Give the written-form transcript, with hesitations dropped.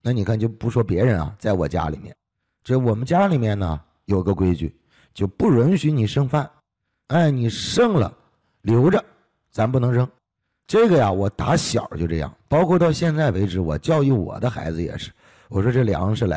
那你看就不说别人啊，在我家里面，这我们家里面呢有个规矩，就不允许你剩饭。哎，你剩了留着，咱不能扔。这个呀，我打小就这样，包括到现在为止，我教育我的孩子也是，我说这粮食来